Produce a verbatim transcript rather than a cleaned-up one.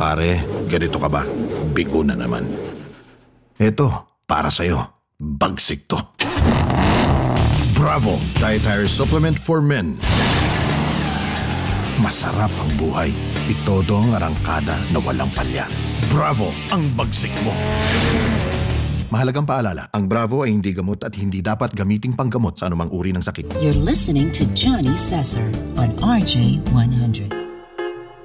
Pare, ganito ka ba? Bigo na naman. Eto, para sa'yo. Bagsik to. Bravo! Dietary Supplement for Men. Masarap ang buhay. Itodo ang arangkada na walang palya. Bravo! Ang bagsik mo. Mahalagang paalala, ang Bravo ay hindi gamot at hindi dapat gamiting panggamot sa anumang uri ng sakit. You're listening to Johnny Sesser on R J one hundred.